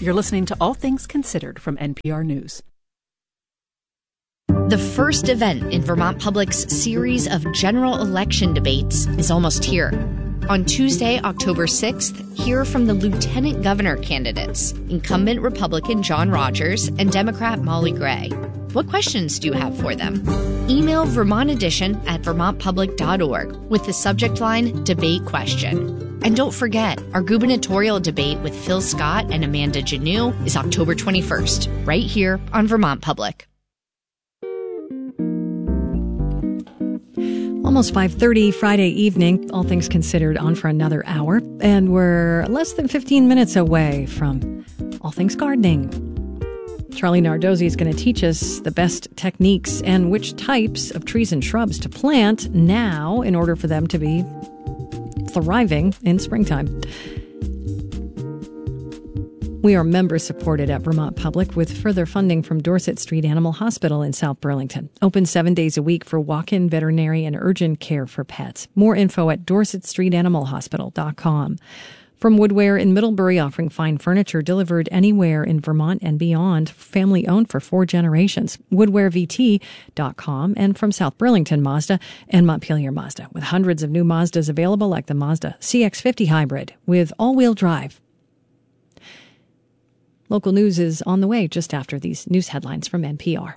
You're listening to All Things Considered from NPR News. The first event in Vermont Public's series of general election debates is almost here. On Tuesday, October 6th, hear from the lieutenant governor candidates, incumbent Republican John Rogers and Democrat Molly Gray. What questions do you have for them? Email Vermont Edition at vermontpublic.org with the subject line Debate Question. And don't forget, our gubernatorial debate with Phil Scott and Amanda Janoo is October 21st, right here on Vermont Public. Almost 5:30 Friday evening, All Things Considered on for another hour, and we're less than 15 minutes away from All Things Gardening. Charlie Nardozzi is going to teach us the best techniques and which types of trees and shrubs to plant now in order for them to be thriving in springtime. We are member-supported at Vermont Public with further funding from Dorset Street Animal Hospital in South Burlington. Open 7 days a week for walk-in veterinary and urgent care for pets. More info at dorsetstreetanimalhospital.com. From Woodware in Middlebury, offering fine furniture delivered anywhere in Vermont and beyond, family-owned for 4 generations. WoodwareVT.com. And from South Burlington Mazda and Montpelier Mazda, with hundreds of new Mazdas available, like the Mazda CX-50 Hybrid with all-wheel drive. Local news is on the way just after these news headlines from NPR.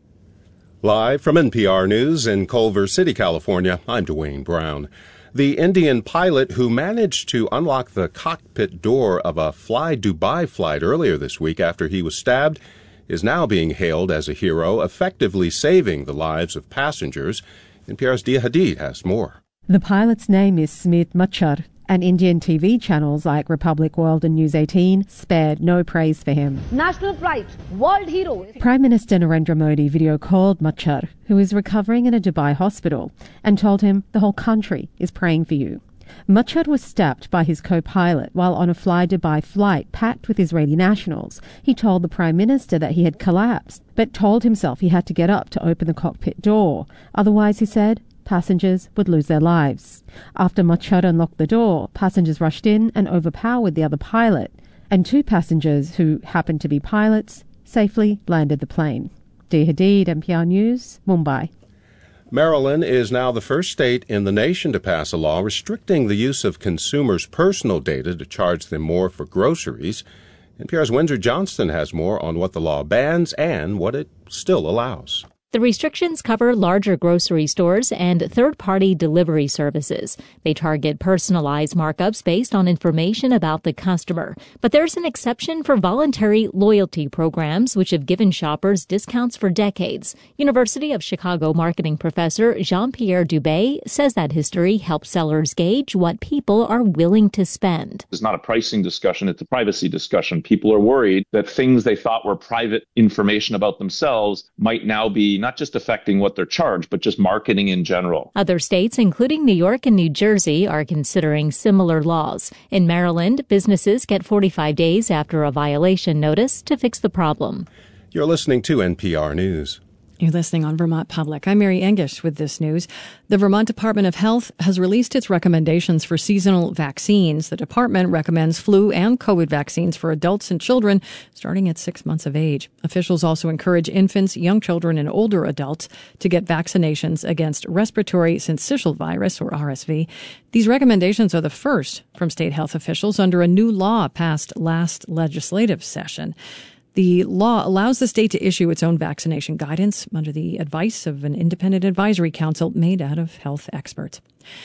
Live from NPR News in Culver City, California, I'm Dwayne Brown. The Indian pilot who managed to unlock the cockpit door of a Fly Dubai flight earlier this week after he was stabbed is now being hailed as a hero, effectively saving the lives of passengers. NPR's Dia Hadid has more. The pilot's name is Smit Machar, and Indian TV channels like Republic World and News 18 spared no praise for him. National pride, world hero. Prime Minister Narendra Modi video called Machar, who is recovering in a Dubai hospital, and told him the whole country is praying for you. Machar was stabbed by his co-pilot while on a Fly Dubai flight packed with Israeli nationals. He told the Prime Minister that he had collapsed, but told himself he had to get up to open the cockpit door. Otherwise, he said, passengers would lose their lives. After Machar unlocked the door, passengers rushed in and overpowered the other pilot, and 2 passengers who happened to be pilots safely landed the plane. Dia Hadid, NPR News, Mumbai. Maryland is now the first state in the nation to pass a law restricting the use of consumers' personal data to charge them more for groceries. NPR's Windsor Johnston has more on what the law bans and what it still allows. The restrictions cover larger grocery stores and third-party delivery services. They target personalized markups based on information about the customer. But there's an exception for voluntary loyalty programs, which have given shoppers discounts for decades. University of Chicago marketing professor Jean-Pierre Dubé says that history helps sellers gauge what people are willing to spend. It's not a pricing discussion, it's a privacy discussion. People are worried that things they thought were private information about themselves might now be not just affecting what they're charged, but just marketing in general. Other states, including New York and New Jersey, are considering similar laws. In Maryland, businesses get 45 days after a violation notice to fix the problem. You're listening to NPR News. You're listening on Vermont Public. I'm Mary Engish with this news. The Vermont Department of Health has released its recommendations for seasonal vaccines. The department recommends flu and COVID vaccines for adults and children starting at 6 months of age. Officials also encourage infants, young children, and older adults to get vaccinations against respiratory syncytial virus, or RSV. These recommendations are the first from state health officials under a new law passed last legislative session. The law allows the state to issue its own vaccination guidance under the advice of an independent advisory council made out of health experts.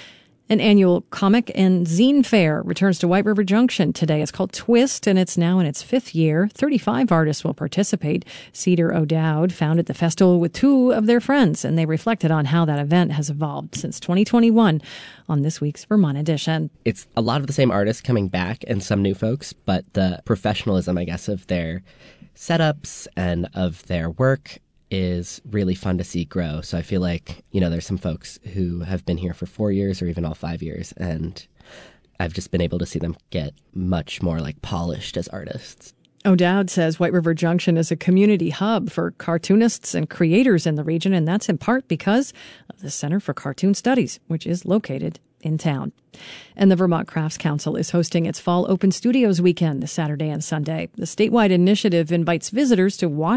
An annual comic and zine fair returns to White River Junction today. It's called Twist, and it's now in its 5th year. 35 artists will participate. Cedar O'Dowd founded the festival with 2 of their friends, and they reflected on how that event has evolved since 2021 on this week's Vermont edition. It's a lot of the same artists coming back and some new folks, but the professionalism, I guess, of their setups and of their work is really fun to see grow. So I feel like, there's some folks who have been here for 4 years or even all 5 years, and I've just been able to see them get much more polished as artists. O'Dowd says White River Junction is a community hub for cartoonists and creators in the region, and that's in part because of the Center for Cartoon Studies, which is located in town. And the Vermont Crafts Council is hosting its Fall Open Studios weekend this Saturday and Sunday. The statewide initiative invites visitors to watch